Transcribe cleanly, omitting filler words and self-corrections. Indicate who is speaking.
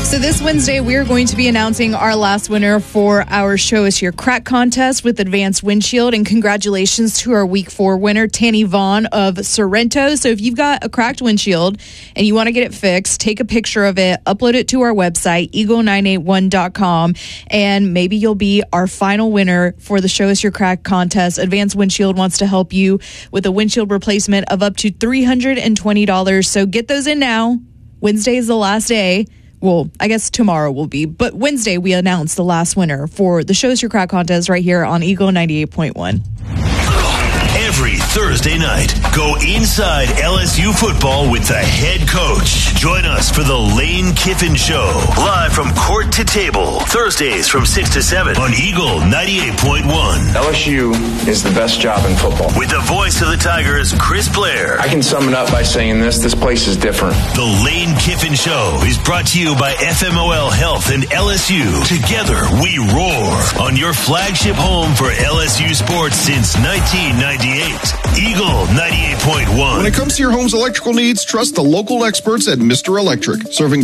Speaker 1: So this Wednesday, we are going to be announcing our last winner for our Show Us Your Crack contest with Advanced Windshield. And congratulations to our Week 4 winner, Tanny Vaughn of Sorrento. So if you've got a cracked windshield and you want to get it fixed, take a picture of it, upload it to our website, eagle981.com, and maybe you'll be our final winner for the Show Us Your Crack contest. Advanced Windshield wants to help you with a windshield replacement of up to $320. So get those in now. Wednesday is the last day. Well, I guess tomorrow will be. But Wednesday, we announce the last winner for the Show Us Your Crack contest right here on Eagle 98.1.
Speaker 2: Every Thursday night, go inside LSU football with the head coach. Join us for the Lane Kiffin Show, live from court to table, Thursdays from 6 to 7 on Eagle 98.1.
Speaker 3: LSU is the best job in football.
Speaker 2: With the voice of the Tigers, Chris Blair.
Speaker 3: I can sum it up by saying this place is different.
Speaker 2: The Lane Kiffin Show is brought to you by FMOL Health and LSU. Together, we roar on your flagship home for LSU sports since 1998. Eagle 98.1.
Speaker 4: When it comes to your home's electrical needs, trust the local experts at Mr. Electric, serving